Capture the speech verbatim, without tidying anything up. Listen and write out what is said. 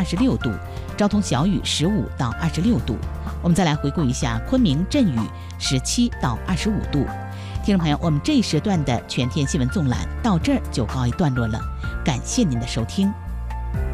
十六度，昭通小雨十五到二十六度。我们再来回顾一下昆明阵雨十七到二十五度。听众朋友，我们这一时段的全天新闻纵览到这儿就告一段落了，感谢您的收听。